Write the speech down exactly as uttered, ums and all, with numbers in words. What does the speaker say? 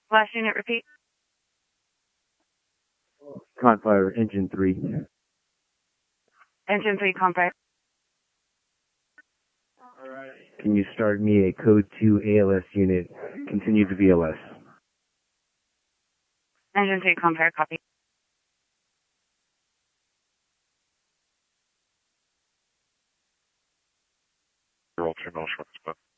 Last unit, repeat. Confire, engine three. Engine three, Confire. Can you start me a code two A L S unit, continue to V L S? Engine three, Confire, copy. Roll two miles short spot.